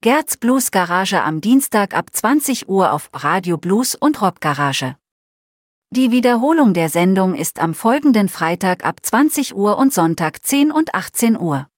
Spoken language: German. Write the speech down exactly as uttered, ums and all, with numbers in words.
Gerds Blues Garage am Dienstag ab zwanzig Uhr auf Radio Blues und Rock Garage. Die Wiederholung der Sendung ist am folgenden Freitag ab zwanzig Uhr und Sonntag zehn und achtzehn Uhr.